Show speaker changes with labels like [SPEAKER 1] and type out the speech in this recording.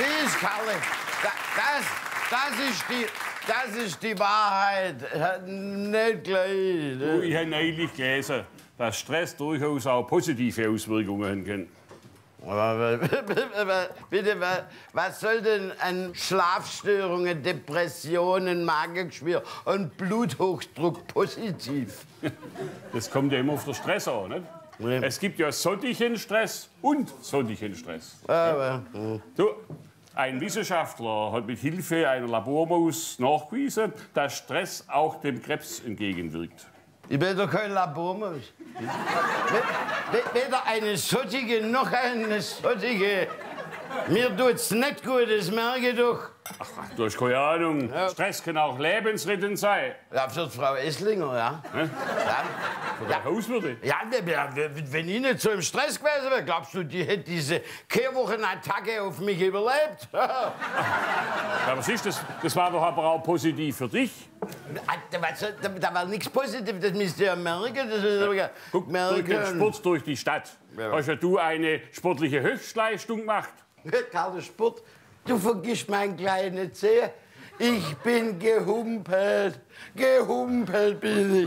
[SPEAKER 1] Siehst, Karle, das ist die Wahrheit. Nicht gleich.
[SPEAKER 2] Du, ich habe neulich gelesen, dass Stress durchaus auch positive Auswirkungen haben kann.
[SPEAKER 1] Aber bitte, was soll denn an Schlafstörungen, Depressionen, Magengeschwür und Bluthochdruck positiv?
[SPEAKER 2] Das kommt ja immer auf den Stress an, nicht?
[SPEAKER 1] Nee.
[SPEAKER 2] Es gibt ja sonntigen Stress und sonntigen Stress. Du, ein Wissenschaftler hat mit Hilfe einer Labormaus nachgewiesen, dass Stress auch dem Krebs entgegenwirkt.
[SPEAKER 1] Ich bin doch kein Labormaus. Weder eine solche noch eine solche. Mir tut's nicht gut, das merke ich doch.
[SPEAKER 2] Ach, du hast keine Ahnung.
[SPEAKER 1] Ja.
[SPEAKER 2] Stress kann auch lebensrettend sein.
[SPEAKER 1] Ja, für die Frau Esslinger, ja.
[SPEAKER 2] Ne?
[SPEAKER 1] Ja.
[SPEAKER 2] Für die Hauswirte.
[SPEAKER 1] Ja, wenn ich nicht so im Stress gewesen wäre, glaubst du, die hätte diese Kehrwochenattacke auf mich überlebt?
[SPEAKER 2] Ja, was ist das? Das war doch aber auch positiv für dich.
[SPEAKER 1] Da war nichts Positives, das müsst ihr ja merken. Das ist ja.
[SPEAKER 2] Guck, durch den Sport durch die Stadt.
[SPEAKER 1] Ja.
[SPEAKER 2] Hast ja du eine sportliche Höchstleistung gemacht.
[SPEAKER 1] Karl Sport, du vergisst mein kleines Zeh. Ich bin gehumpelt bin ich.